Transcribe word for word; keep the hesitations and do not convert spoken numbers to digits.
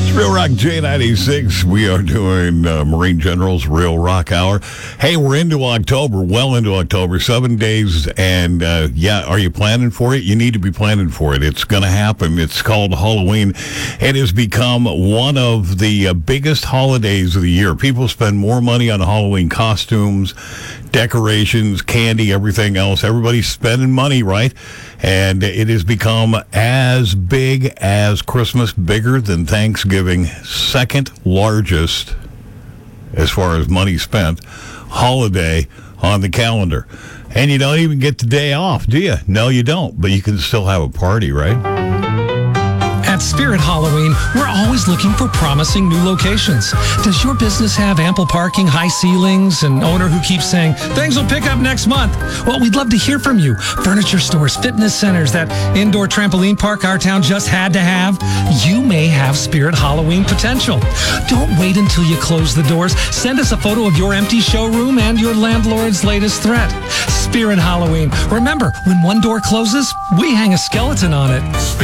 Real Rock J ninety-six. We are doing uh, Marine General's Real Rock Hour. Hey, we're into October, well into October, seven days. And uh, yeah, are you planning for it? You need to be planning for it. It's going to happen. It's called Halloween. It has become one of the uh, biggest holidays of the year. People spend more money on Halloween costumes, decorations, candy, everything else. Everybody's spending money, right? And it has become as big as Christmas, bigger than Thanksgiving, second largest, as far as money spent, holiday on the calendar. And you don't even get the day off, do you? No, you don't. But you can still have a party, right? At Spirit Halloween, we're always looking for promising new locations. Does your business have ample parking, high ceilings, an owner who keeps saying, things will pick up next month? Well, we'd love to hear from you. Furniture stores, fitness centers, that indoor trampoline park our town just had to have. You may have Spirit Halloween potential. Don't wait until you close the doors. Send us a photo of your empty showroom and your landlord's latest threat. Spirit Halloween. Remember, when one door closes, we hang a skeleton on it.